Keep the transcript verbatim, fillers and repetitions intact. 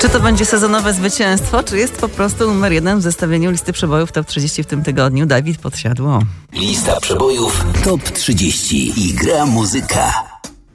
Czy to będzie sezonowe zwycięstwo, czy jest po prostu numer jeden w zestawieniu listy przebojów Top trzydzieści w tym tygodniu? Dawid Podsiadło. Lista przebojów Top trzydzieści i gra muzyka.